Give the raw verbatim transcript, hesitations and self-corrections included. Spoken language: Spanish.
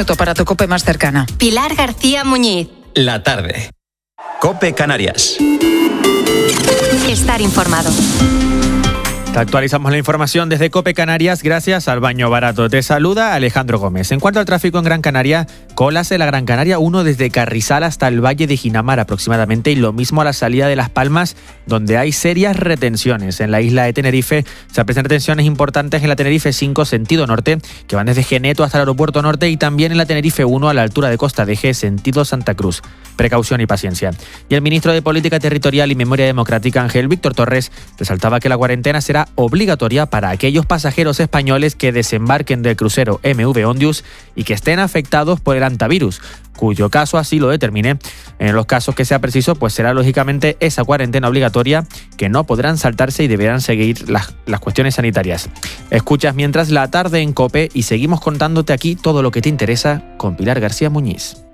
minuto para tu COPE más cercana. Pilar García Muñiz. La tarde. COPE Canarias. Estar informado. Te actualizamos la información desde COPE Canarias gracias al Baño Barato. Te saluda Alejandro Gómez. En cuanto al tráfico en Gran Canaria, colas en la Gran Canaria uno desde Carrizal hasta el Valle de Ginamar aproximadamente, y lo mismo a la salida de Las Palmas, donde hay serias retenciones. En la isla de Tenerife se aprecian retenciones importantes en la Tenerife cinco sentido norte, que van desde Geneto hasta el aeropuerto norte, y también en la Tenerife uno a la altura de Costa de Eje sentido Santa Cruz. Precaución y paciencia. Y el ministro de Política Territorial y Memoria Democrática, Ángel Víctor Torres, resaltaba que la cuarentena será obligatoria para aquellos pasajeros españoles que desembarquen del crucero M V Ondius y que estén afectados por el hantavirus, cuyo caso así lo determine. En los casos que sea preciso, pues será lógicamente esa cuarentena obligatoria, que no podrán saltarse y deberán seguir las, las cuestiones sanitarias. Escuchas mientras La Tarde en COPE y seguimos contándote aquí todo lo que te interesa con Pilar García Muñiz.